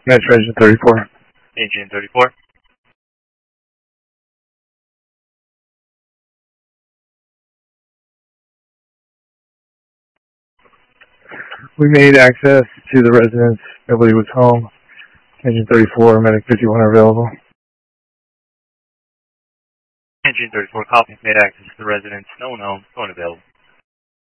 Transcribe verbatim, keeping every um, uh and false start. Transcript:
Metro Engine thirty-four. Engine thirty-four. We made access to the residence. Nobody was home. Engine thirty-four, medic fifty-one are available. Engine thirty-four, copy. Made access to the residence. No one home. Phone available.